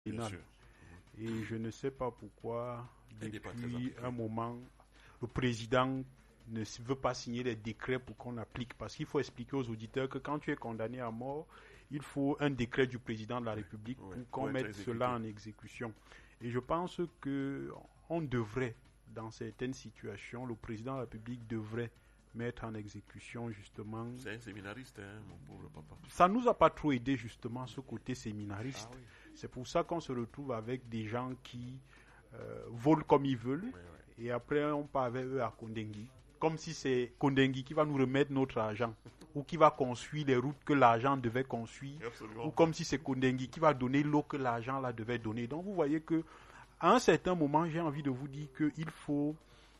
Bien sûr. Et je ne sais pas pourquoi, depuis un moment, le président ne veut pas signer les décrets pour qu'on applique. Parce qu'il faut expliquer aux auditeurs que quand tu es condamné à mort, il faut un décret du président de la République pour qu'on mette cela en exécution. Et je pense qu'on devrait, dans certaines situations, le président de la République devrait mettre en exécution justement. C'est un séminariste, mon pauvre papa. Ça ne nous a pas trop aidé justement ce côté séminariste. Ah, oui. C'est pour ça qu'on se retrouve avec des gens qui volent comme ils veulent, et après on part avec eux à Kondengui. Comme si c'est Kondengui qui va nous remettre notre argent, ou qui va construire les routes que l'argent devait construire, ou comme si c'est Kondengui qui va donner l'eau que l'argent là devait donner. Donc vous voyez que à un certain moment, j'ai envie de vous dire qu'il faut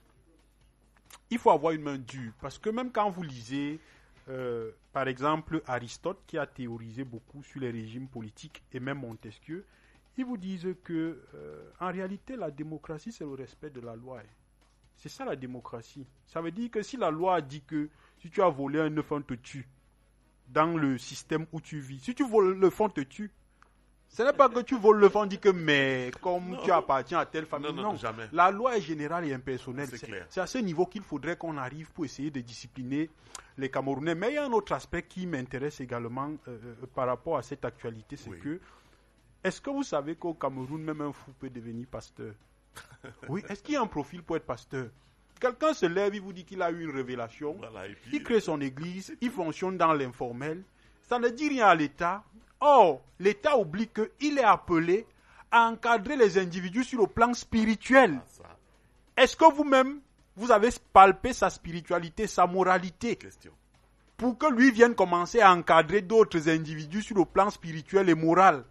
avoir une main dure. Parce que même quand vous lisez, par exemple, Aristote, qui a théorisé beaucoup sur les régimes politiques, et même Montesquieu, ils vous disent que, en réalité, la démocratie, c'est le respect de la loi. C'est ça la démocratie. Ça veut dire que si la loi dit que si tu as volé un œuf, on te tue, dans le système où tu vis, si tu voles le fond, on te tue. Ce n'est pas que tu voles le fond, on dit que mais comme tu appartiens à telle famille. Non, jamais. La loi est générale et impersonnelle. C'est à ce niveau qu'il faudrait qu'on arrive pour essayer de discipliner les Camerounais. Mais il y a un autre aspect qui m'intéresse également par rapport à cette actualité, c'est que est-ce que vous savez qu'au Cameroun, même un fou peut devenir pasteur? Oui, est-ce qu'il y a un profil pour être pasteur? Quelqu'un se lève, il vous dit qu'il a eu une révélation, il crée son église, il fonctionne dans l'informel, ça ne dit rien à l'État. Or, l'État oublie qu'il est appelé à encadrer les individus sur le plan spirituel. Est-ce que vous-même, vous avez palpé sa spiritualité, sa moralité, pour que lui vienne commencer à encadrer d'autres individus sur le plan spirituel et moral?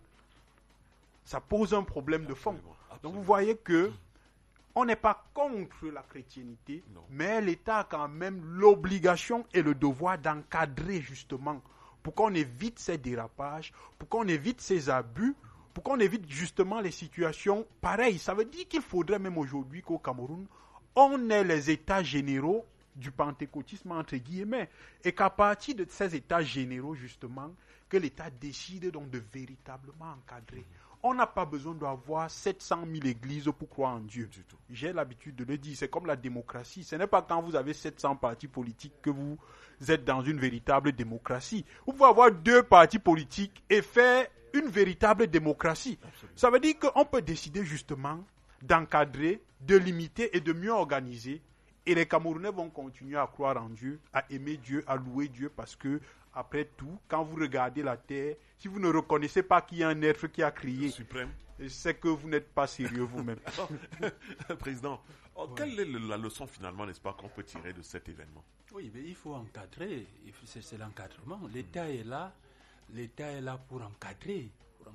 Ça pose un problème de fond. Donc vous voyez que on n'est pas contre la chrétienté, mais l'État a quand même l'obligation et le devoir d'encadrer justement pour qu'on évite ces dérapages, pour qu'on évite ces abus, pour qu'on évite justement les situations pareilles. Ça veut dire qu'il faudrait même aujourd'hui qu'au Cameroun, on ait les états généraux du pentecôtisme entre guillemets, et qu'à partir de ces états généraux justement, que l'État décide donc de véritablement encadrer. On n'a pas besoin d'avoir 700 000 églises pour croire en Dieu. Du tout. J'ai l'habitude de le dire, c'est comme la démocratie. Ce n'est pas quand vous avez 700 partis politiques que vous êtes dans une véritable démocratie. Vous pouvez avoir 2 partis politiques et faire une véritable démocratie. Absolument. Ça veut dire qu'on peut décider justement d'encadrer, de limiter et de mieux organiser. Et les Camerounais vont continuer à croire en Dieu, à aimer Dieu, à louer Dieu, parce que, après tout, quand vous regardez la terre, si vous ne reconnaissez pas qu'il y a un être qui a créé, c'est que vous n'êtes pas sérieux vous-même. Président, quelle est la leçon finalement, n'est-ce pas, qu'on peut tirer de cet événement? Oui, mais il faut encadrer, c'est l'encadrement. L'État est là pour encadrer.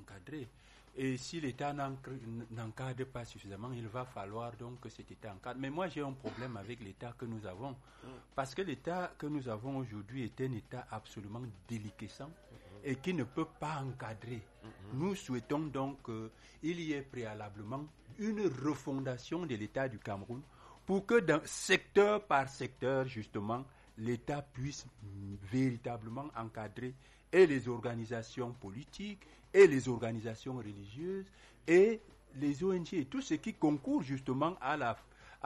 Et si l'État n'encadre pas suffisamment, il va falloir donc que cet État encadre. Mais moi, j'ai un problème avec l'État que nous avons. Parce que l'État que nous avons aujourd'hui est un État absolument déliquescent et qui ne peut pas encadrer. Nous souhaitons donc qu'il y ait préalablement une refondation de l'État du Cameroun pour que secteur par secteur, justement, l'État puisse véritablement encadrer et les organisations politiques, et les organisations religieuses, et les ONG, et tout ce qui concourt justement à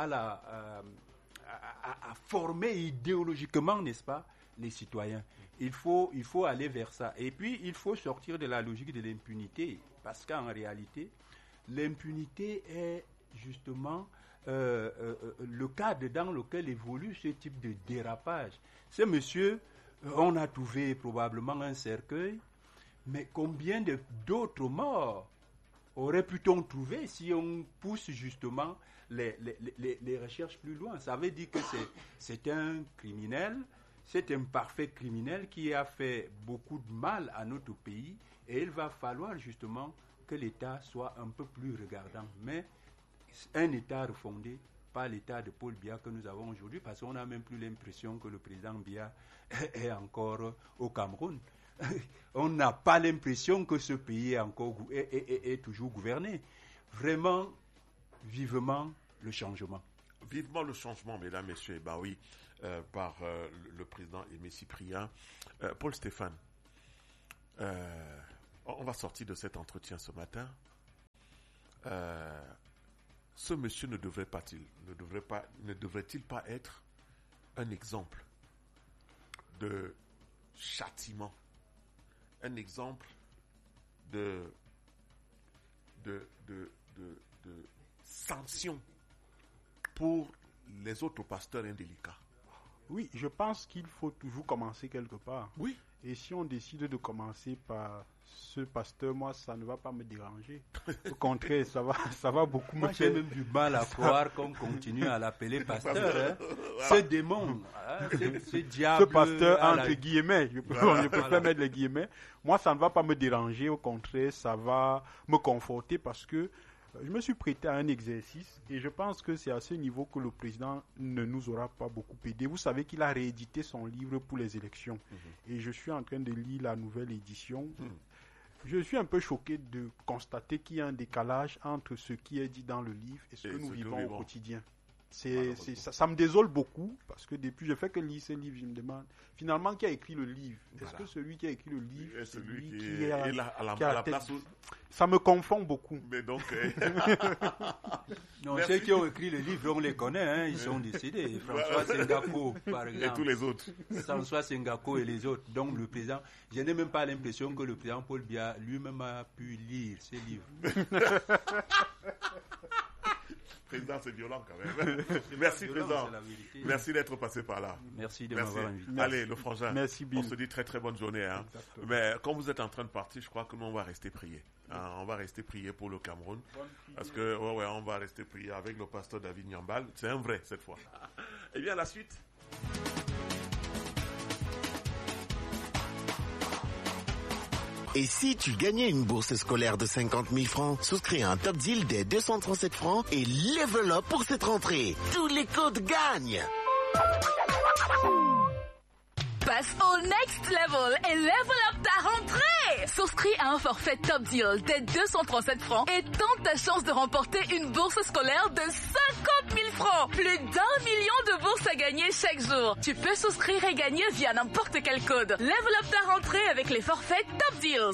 former idéologiquement, n'est-ce pas, les citoyens. Il faut aller vers ça. Et puis, il faut sortir de la logique de l'impunité, parce qu'en réalité, l'impunité est justement le cadre dans lequel évolue ce type de dérapage. Ce monsieur, on a trouvé probablement un cercueil, mais combien d'autres morts aurait-on trouvé si on pousse justement les recherches plus loin? Ça veut dire que c'est un criminel, c'est un parfait criminel qui a fait beaucoup de mal à notre pays, et il va falloir justement que l'État soit un peu plus regardant. Mais un État refondé, pas l'État de Paul Biya que nous avons aujourd'hui, parce qu'on n'a même plus l'impression que le président Biya est encore au Cameroun. On n'a pas l'impression que ce pays est toujours gouverné. Vraiment, vivement le changement. Vivement le changement, mesdames, messieurs, bah oui, par le président Aimé Cyprien. Paul Stéphane, on va sortir de cet entretien ce matin ce monsieur ne devrait-il pas être un exemple de châtiment, un exemple de sanction pour les autres pasteurs indélicats? Oui, je pense qu'il faut toujours commencer quelque part. Oui. Et si on décide de commencer par ce pasteur, moi, ça ne va pas me déranger. Au contraire, ça va beaucoup me faire. J'ai même du mal à croire qu'on continue à l'appeler pasteur. Ce démon, ce diable. Ce pasteur, entre guillemets, je préfère mettre les guillemets. Moi, ça ne va pas me déranger. Au contraire, ça va me conforter parce que je me suis prêté à un exercice et je pense que c'est à ce niveau que le président ne nous aura pas beaucoup aidé. Vous savez qu'il a réédité son livre pour les élections et je suis en train de lire la nouvelle édition. Je suis un peu choqué de constater qu'il y a un décalage entre ce qui est dit dans le livre et ce que nous vivons au quotidien. Ça me désole beaucoup parce que depuis je fais que lire ce livre, je me demande finalement qui a écrit le livre. Est-ce que celui qui a écrit le livre, c'est celui qui est à la place où... Ça me confond beaucoup. Mais donc, non, ceux qui ont écrit le livre, on les connaît, hein, ils sont décédés. François Sengako, par exemple. Et tous les autres. François Sengako et les autres. Donc le président, je n'ai même pas l'impression que le président Paul Biya lui-même a pu lire ces livres. Président, c'est violent quand même. Merci, président. Merci d'être passé par là. Merci de m'avoir invité. Allez, le frangin. Merci, Bill. On se dit très très bonne journée. Hein. Mais quand vous êtes en train de partir, je crois que nous, on va rester prier. Hein, on va rester prier pour le Cameroun. Parce que, on va rester prier avec le pasteur David Nyambal. C'est un vrai cette fois. Eh bien, la suite. Et si tu gagnais une bourse scolaire de 50 000 francs, souscris à un top deal dès 237 francs et level up pour cette rentrée. Tous les codes gagnent. Passe au next level et level up ta rentrée. Souscris à un forfait Top Deal dès 237 francs et tente ta chance de remporter une bourse scolaire de 50 000 francs. Plus d'1 million de bourses à gagner chaque jour. Tu peux souscrire et gagner via n'importe quel code. Level up ta rentrée avec les forfaits Top Deals.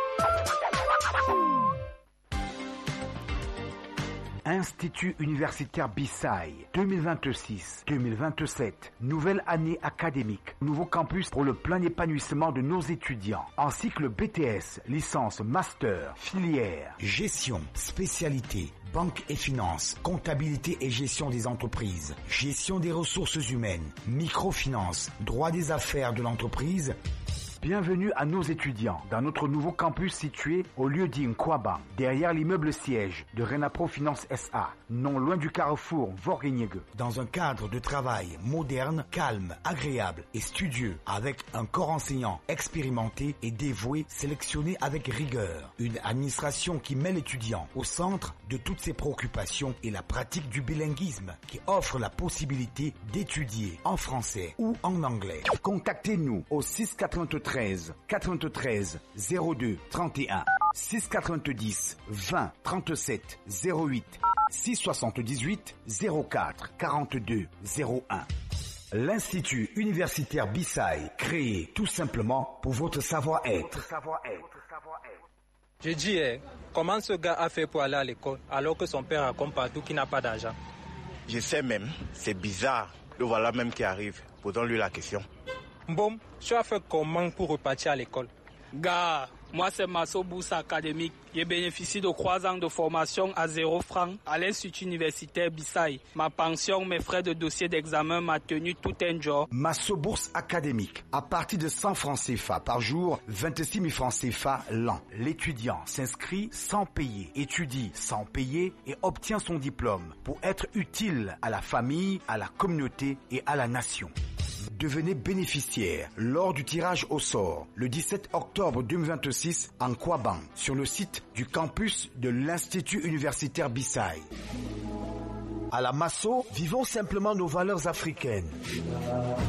Institut universitaire Bissai 2026-2027. Nouvelle année académique. Nouveau campus pour le plein épanouissement de nos étudiants. En cycle BTS, licence, master, filière. Gestion, spécialité, banque et finance, comptabilité et gestion des entreprises, gestion des ressources humaines, microfinance, droit des affaires de l'entreprise. Bienvenue à nos étudiants dans notre nouveau campus situé au lieu-dit Nkwaba, derrière l'immeuble siège de Renapro Finance SA, non loin du carrefour Vorgeniegue. Dans un cadre de travail moderne, calme, agréable et studieux, avec un corps enseignant expérimenté et dévoué, sélectionné avec rigueur. Une administration qui met l'étudiant au centre de toutes ses préoccupations et la pratique du bilinguisme, qui offre la possibilité d'étudier en français ou en anglais. Contactez-nous au 693 93 02 31 690 20 37 08 678 04 42 01. L'Institut universitaire Bissai, créé tout simplement pour votre savoir-être. Je dis, comment ce gars a fait pour aller à l'école alors que son père raconte partout qu'il n'a pas d'argent? Je sais même, c'est bizarre. Le voilà même qui arrive. Posons-lui la question. Bon, tu as fait comment pour repartir à l'école? Gars, moi c'est Masso Bourse Académique. J'ai bénéficié de 3 ans de formation à 0 francs à l'Institut universitaire Bissai. Ma pension, mes frais de dossier d'examen, ma tenue, tout un job. Masso Bourse Académique. À partir de 100 francs CFA par jour, 26 000 francs CFA l'an. L'étudiant s'inscrit sans payer, étudie sans payer et obtient son diplôme pour être utile à la famille, à la communauté et à la nation. Devenez bénéficiaire lors du tirage au sort le 17 octobre 2026 en Kwaban sur le site du campus de l'Institut universitaire Bissai. À la Masso, vivons simplement nos valeurs africaines.